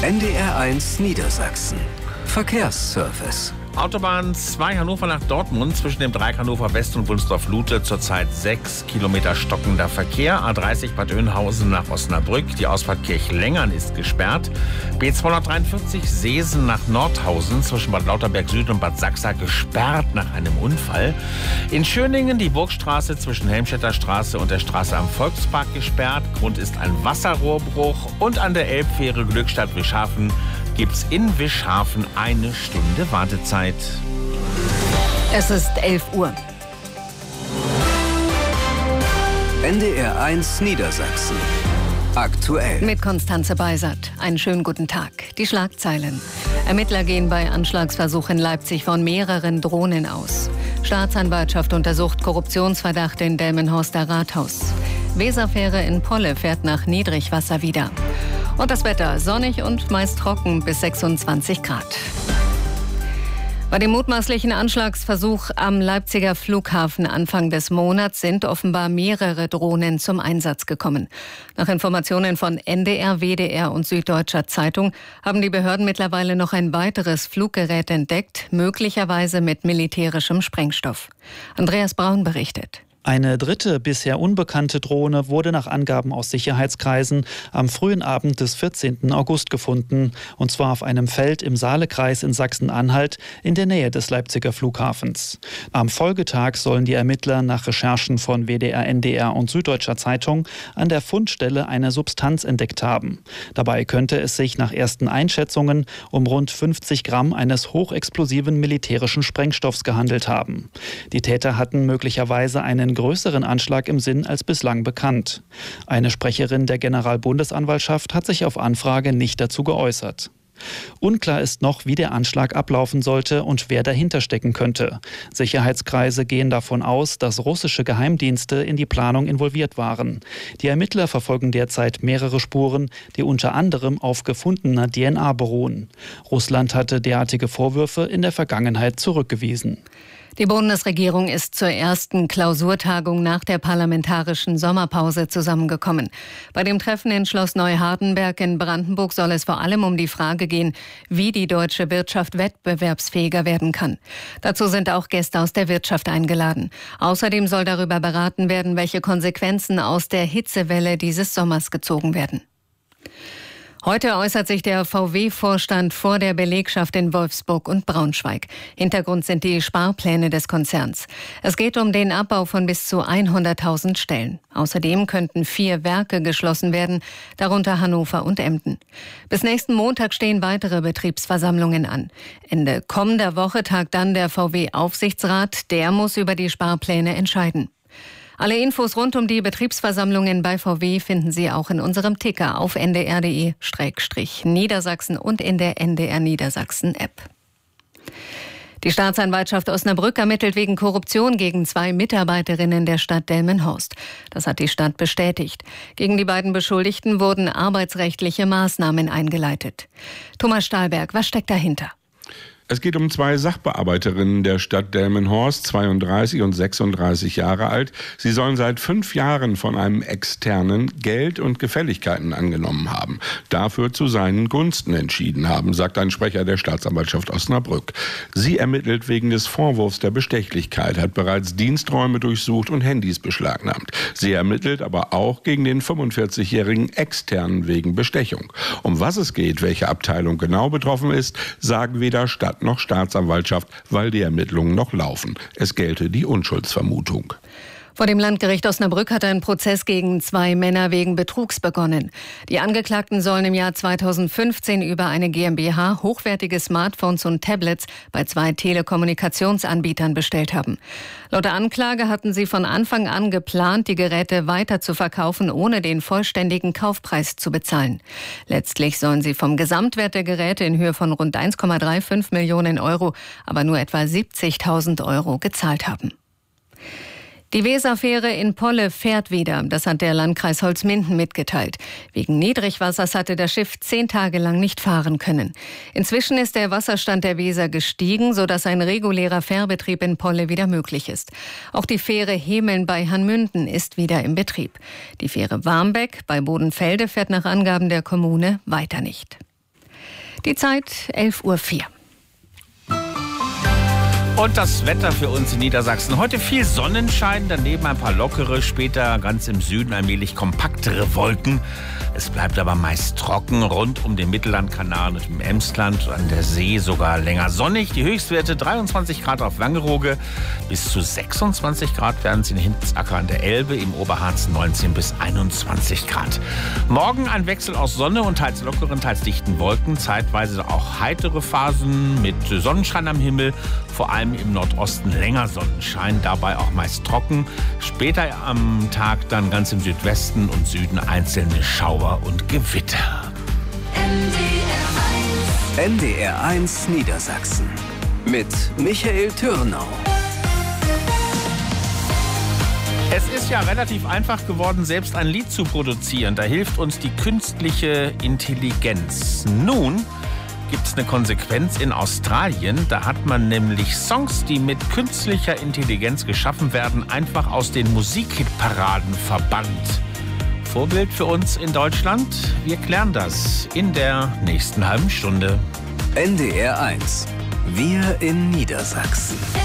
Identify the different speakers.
Speaker 1: NDR1 Niedersachsen. Verkehrsservice.
Speaker 2: Autobahn 2 Hannover nach Dortmund zwischen dem Dreieck Hannover West und Wunsdorf-Lute zurzeit 6 Kilometer stockender Verkehr. A30 Bad Oeynhausen nach Osnabrück. Die Ausfahrt Kirchlengern ist gesperrt. B243 Seesen nach Nordhausen zwischen Bad Lauterberg Süd und Bad Sachsa gesperrt nach einem Unfall. In Schöningen die Burgstraße zwischen Helmstedter Straße und der Straße am Volkspark gesperrt. Grund ist ein Wasserrohrbruch. Und an der Elbfähre Glückstadt-Wischhafen gibt's in Wischhafen 1 Stunde Wartezeit.
Speaker 3: Es ist 11 Uhr.
Speaker 1: NDR1 Niedersachsen. Aktuell.
Speaker 3: Mit Konstanze Beisert. Einen schönen guten Tag. Die Schlagzeilen. Ermittler gehen bei Anschlagsversuch in Leipzig von mehreren Drohnen aus. Staatsanwaltschaft untersucht Korruptionsverdacht in Delmenhorster Rathaus. Weserfähre in Polle fährt nach Niedrigwasser wieder. Und das Wetter sonnig und meist trocken bis 26 Grad. Bei dem mutmaßlichen Anschlagsversuch am Leipziger Flughafen Anfang des Monats sind offenbar mehrere Drohnen zum Einsatz gekommen. Nach Informationen von NDR, WDR und Süddeutscher Zeitung haben die Behörden mittlerweile noch ein weiteres Fluggerät entdeckt, möglicherweise mit militärischem Sprengstoff. Andreas Braun berichtet.
Speaker 4: Eine dritte, bisher unbekannte Drohne wurde nach Angaben aus Sicherheitskreisen am frühen Abend des 14. August gefunden, und zwar auf einem Feld im Saalekreis in Sachsen-Anhalt in der Nähe des Leipziger Flughafens. Am Folgetag sollen die Ermittler nach Recherchen von WDR, NDR und Süddeutscher Zeitung an der Fundstelle eine Substanz entdeckt haben. Dabei könnte es sich nach ersten Einschätzungen um rund 50 Gramm eines hochexplosiven militärischen Sprengstoffs gehandelt haben. Die Täter hatten möglicherweise einen größeren Anschlag im Sinn als bislang bekannt. Eine Sprecherin der Generalbundesanwaltschaft hat sich auf Anfrage nicht dazu geäußert. Unklar ist noch, wie der Anschlag ablaufen sollte und wer dahinter stecken könnte. Sicherheitskreise gehen davon aus, dass russische Geheimdienste in die Planung involviert waren. Die Ermittler verfolgen derzeit mehrere Spuren, die unter anderem auf gefundener DNA beruhen. Russland hatte derartige Vorwürfe in der Vergangenheit zurückgewiesen.
Speaker 3: Die Bundesregierung ist zur ersten Klausurtagung nach der parlamentarischen Sommerpause zusammengekommen. Bei dem Treffen in Schloss Neuhardenberg in Brandenburg soll es vor allem um die Frage gehen, wie die deutsche Wirtschaft wettbewerbsfähiger werden kann. Dazu sind auch Gäste aus der Wirtschaft eingeladen. Außerdem soll darüber beraten werden, welche Konsequenzen aus der Hitzewelle dieses Sommers gezogen werden. Heute äußert sich der VW-Vorstand vor der Belegschaft in Wolfsburg und Braunschweig. Hintergrund sind die Sparpläne des Konzerns. Es geht um den Abbau von bis zu 100.000 Stellen. Außerdem könnten 4 Werke geschlossen werden, darunter Hannover und Emden. Bis nächsten Montag stehen weitere Betriebsversammlungen an. Ende kommender Woche tagt dann der VW-Aufsichtsrat. Der muss über die Sparpläne entscheiden. Alle Infos rund um die Betriebsversammlungen bei VW finden Sie auch in unserem Ticker auf ndr.de/Niedersachsen und in der NDR Niedersachsen App. Die Staatsanwaltschaft Osnabrück ermittelt wegen Korruption gegen 2 Mitarbeiterinnen der Stadt Delmenhorst. Das hat die Stadt bestätigt. Gegen die beiden Beschuldigten wurden arbeitsrechtliche Maßnahmen eingeleitet. Thomas Stahlberg, was steckt dahinter?
Speaker 5: Es geht um 2 Sachbearbeiterinnen der Stadt Delmenhorst, 32 und 36 Jahre alt. Sie sollen seit 5 Jahren von einem Externen Geld und Gefälligkeiten angenommen haben. Dafür zu seinen Gunsten entschieden haben, sagt ein Sprecher der Staatsanwaltschaft Osnabrück. Sie ermittelt wegen des Vorwurfs der Bestechlichkeit, hat bereits Diensträume durchsucht und Handys beschlagnahmt. Sie ermittelt aber auch gegen den 45-jährigen Externen wegen Bestechung. Um was es geht, welche Abteilung genau betroffen ist, sagen weder Stadt noch Staatsanwaltschaft, weil die Ermittlungen noch laufen. Es gelte die Unschuldsvermutung.
Speaker 3: Vor dem Landgericht Osnabrück hat ein Prozess gegen 2 Männer wegen Betrugs begonnen. Die Angeklagten sollen im Jahr 2015 über eine GmbH hochwertige Smartphones und Tablets bei 2 Telekommunikationsanbietern bestellt haben. Laut der Anklage hatten sie von Anfang an geplant, die Geräte weiter zu verkaufen, ohne den vollständigen Kaufpreis zu bezahlen. Letztlich sollen sie vom Gesamtwert der Geräte in Höhe von rund 1,35 Millionen Euro, aber nur etwa 70.000 Euro gezahlt haben. Die Weserfähre in Polle fährt wieder, das hat der Landkreis Holzminden mitgeteilt. Wegen Niedrigwassers hatte das Schiff 10 Tage lang nicht fahren können. Inzwischen ist der Wasserstand der Weser gestiegen, sodass ein regulärer Fährbetrieb in Polle wieder möglich ist. Auch die Fähre Hemeln bei Hanmünden ist wieder im Betrieb. Die Fähre Warmbeck bei Bodenfelde fährt nach Angaben der Kommune weiter nicht. Die Zeit 11:04 Uhr.
Speaker 2: Und das Wetter für uns in Niedersachsen. Heute viel Sonnenschein, daneben ein paar lockere, später ganz im Süden allmählich kompaktere Wolken. Es bleibt aber meist trocken rund um den Mittellandkanal und im Emsland, an der See sogar länger sonnig. Die Höchstwerte 23 Grad auf Wangerooge, bis zu 26 Grad werden es in Hinzacker an der Elbe, im Oberharz 19 bis 21 Grad. Morgen ein Wechsel aus Sonne und teils lockeren, teils dichten Wolken, zeitweise auch heitere Phasen mit Sonnenschein am Himmel, vor allem im Nordosten länger Sonnenschein, dabei auch meist trocken. Später am Tag dann ganz im Südwesten und Süden einzelne Schauer und Gewitter.
Speaker 1: NDR1 Niedersachsen mit Michael Türnau.
Speaker 2: Es ist ja relativ einfach geworden, selbst ein Lied zu produzieren. Da hilft uns die künstliche Intelligenz. Nun gibt es eine Konsequenz in Australien. Da hat man nämlich Songs, die mit künstlicher Intelligenz geschaffen werden, einfach aus den Musikhitparaden verbannt. Vorbild für uns in Deutschland? Wir klären das in der nächsten halben Stunde.
Speaker 1: NDR1. Wir in Niedersachsen.